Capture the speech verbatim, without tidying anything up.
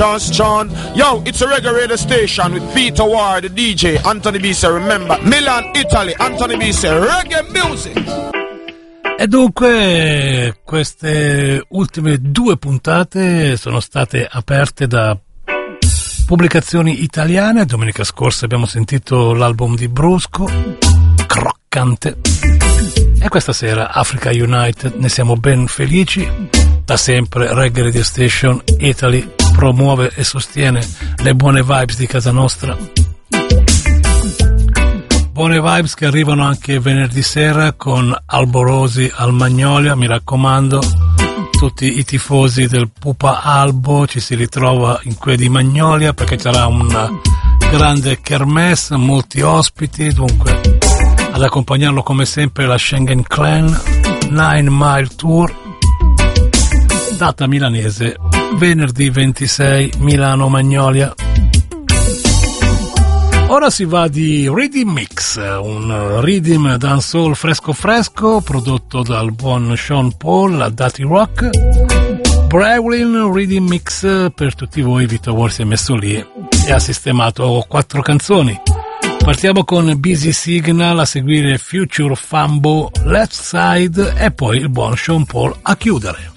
John, yo, it's a reggae radio station with Peter Ward, the D J, Anthony B. Say, remember, Milan, Italy, Anthony B. Say, reggae music. E dunque queste ultime due puntate sono state aperte da pubblicazioni italiane. Domenica scorsa abbiamo sentito l'album di Brusco, Croccante, e questa sera Africa United, ne siamo ben felici. Da sempre Reggae Radio Station Italy promuove e sostiene le buone vibes di casa nostra. Buone vibes che arrivano anche venerdì sera con Alborosi al Magnolia. Mi raccomando, tutti i tifosi del Pupa Albo, ci si ritrova in quelle di Magnolia perché c'era una grande kermesse, molti ospiti. Dunque ad accompagnarlo come sempre la Schengen Clan Nine Mile Tour, data milanese, venerdì ventisei, Milano Magnolia. Ora si va di Rhythm Mix, un rhythm dancehall fresco fresco prodotto dal buon Sean Paul a Dirty Rock. Brewlin Rhythm Mix per tutti voi. Vito War si è messo lì e ha sistemato quattro canzoni. Partiamo con Busy Signal, a seguire Future Fambo, Left Side e poi il buon Sean Paul a chiudere.